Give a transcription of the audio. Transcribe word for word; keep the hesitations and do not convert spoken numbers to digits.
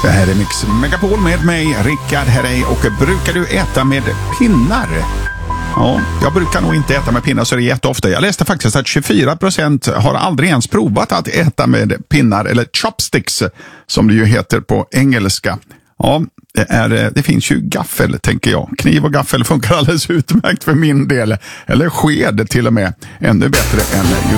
Det här är Mix Megapol med mig, Rickard Herrey. Och brukar du äta med pinnar? Ja, jag brukar nog inte äta med pinnar så det är jätteofta. Jag läste faktiskt att tjugofyra procent har aldrig ens provat att äta med pinnar, eller chopsticks som det ju heter på engelska. Ja, det, är, det finns ju gaffel, tänker jag. Kniv och gaffel funkar alldeles utmärkt för min del. Eller sked till och med. Ännu bättre än